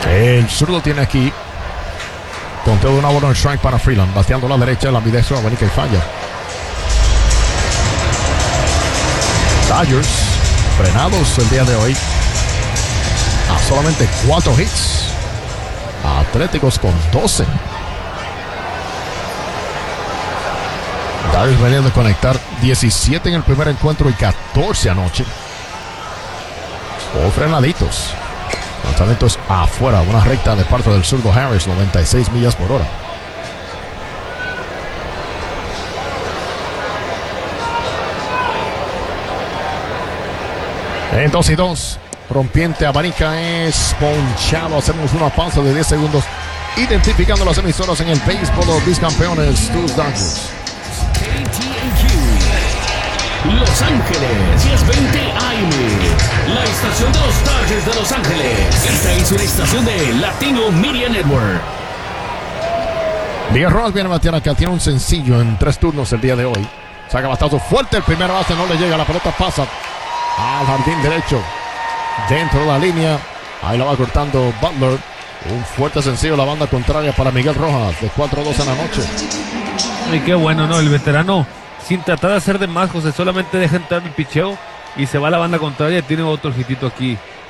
El zurdo tiene aquí conteo de una bola en strike para Freeland, bateando a la derecha, la ambidextra Abanica y falla. Dodgers frenados el día de hoy a solamente 4 hits. Atléticos con 12. Dodgers venían de conectar 17 en el primer encuentro y 14 anoche. O frenaditos. Lanzamientos afuera, una recta de parte del zurdo Harris, 96 millas por hora. En 2-2, rompiente Abanica es ponchado. Hacemos una pausa de 10 segundos, identificando las emisoras en el béisbol de los bicampeones, tus Dodgers. Los Ángeles, 1020 AM, la estación de los Dodgers de Los Ángeles. Esta es una estación de Latino Media Network. Miguel Rojas viene a batear acá, tiene un sencillo en 3 turnos el día de hoy. Saca batazo fuerte, el primer base no le llega, la pelota pasa al jardín derecho, dentro de la línea. Ahí la va cortando Butler. Un fuerte sencillo la banda contraria para Miguel Rojas, de 4-2 en la noche. Y qué bueno, ¿no? El veterano, sin tratar de hacer de más, José, solamente deja entrar el picheo y se va a la banda contraria y tiene otro hitito aquí.